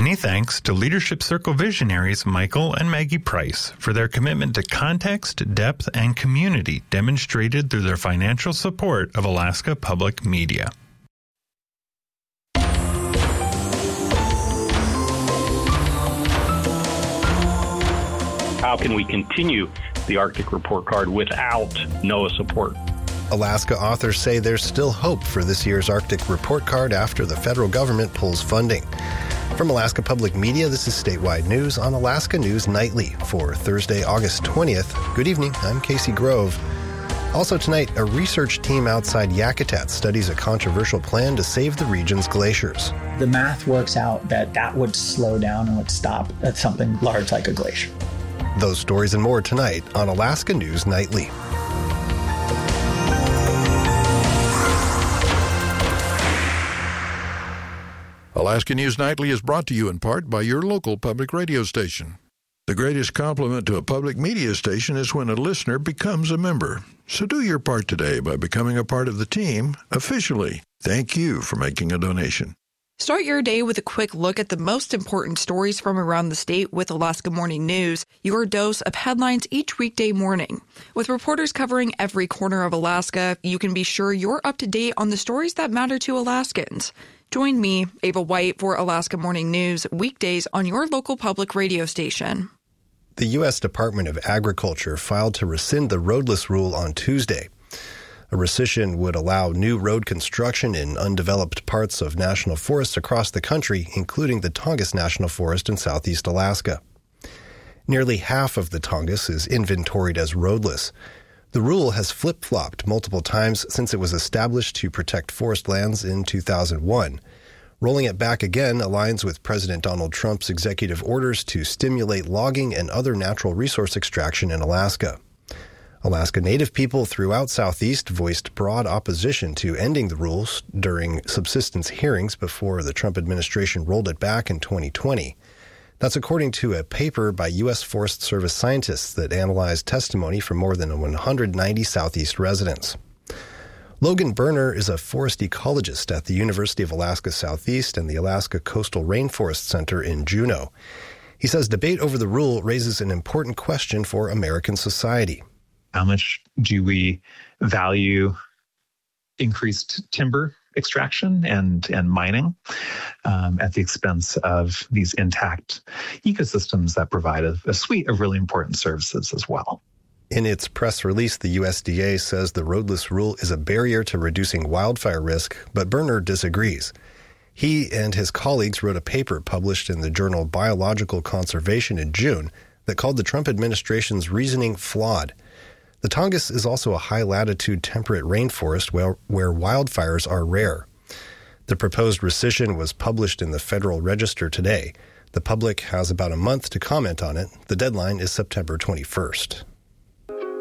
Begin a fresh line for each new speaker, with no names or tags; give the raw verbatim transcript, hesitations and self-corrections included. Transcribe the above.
Many thanks to Leadership Circle visionaries Michael and Maggie Price for their commitment to context, depth, and community demonstrated through their financial support of Alaska Public Media.
How can we continue the Arctic Report Card without NOAA support?
Alaska authors say there's still hope for this year's Arctic Report Card after the federal government pulls funding. From Alaska Public Media, this is Statewide News on Alaska News Nightly for Thursday, August twentieth. Good evening, I'm Casey Grove. Also tonight, a research team outside Yakutat studies a controversial plan to save the region's glaciers.
The math works out that that would slow down and would stop at something large like a glacier.
Those stories and more tonight on Alaska News Nightly.
Alaska News Nightly is brought to you in part by your local public radio station. The greatest compliment to a public media station is when a listener becomes a member. So do your part today by becoming a part of the team officially. Thank you for making a donation.
Start your day with a quick look at the most important stories from around the state with Alaska Morning News, your dose of headlines each weekday morning. With reporters covering every corner of Alaska, you can be sure you're up to date on the stories that matter to Alaskans. Join me, Ava White, for Alaska Morning News, weekdays on your local public radio station.
The U S Department of Agriculture filed to rescind the roadless rule on Tuesday. A rescission would allow new road construction in undeveloped parts of national forests across the country, including the Tongass National Forest in southeast Alaska. Nearly half of the Tongass is inventoried as roadless. The rule has flip-flopped multiple times since it was established to protect forest lands in two thousand one. Rolling it back again aligns with President Donald Trump's executive orders to stimulate logging and other natural resource extraction in Alaska. Alaska Native people throughout Southeast voiced broad opposition to ending the rules during subsistence hearings before the Trump administration rolled it back in twenty twenty. That's according to a paper by U S Forest Service scientists that analyzed testimony from more than one hundred ninety Southeast residents. Logan Berner is a forest ecologist at the University of Alaska Southeast and the Alaska Coastal Rainforest Center in Juneau. He says debate over the rule raises an important question for American society.
How much do we value increased timber extraction and, and mining um, at the expense of these intact ecosystems that provide a, a suite of really important services as well?
In its press release, the U S D A says the roadless rule is a barrier to reducing wildfire risk, but Berner disagrees. He and his colleagues wrote a paper published in the journal Biological Conservation in June that called the Trump administration's reasoning flawed. The Tongass is also a high-latitude temperate rainforest where, where wildfires are rare. The proposed rescission was published in the Federal Register today. The public has about a month to comment on it. The deadline is September twenty-first.